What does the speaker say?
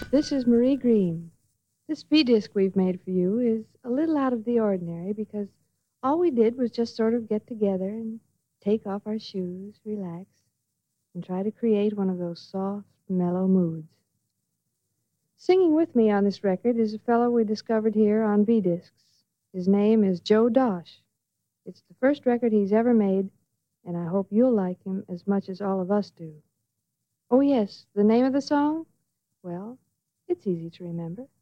This is Marie Green. This V-disc we've made for you is a little out of the ordinary because all we did was just sort of get together and take off our shoes, relax, and try to create one of those soft, mellow moods. Singing with me on this record is a fellow we discovered here on V-discs. His name is Joe Dosh. It's the first record he's ever made, and I hope you'll like him as much as all of us do. Oh, yes, the name of the song? Well, it's easy to remember.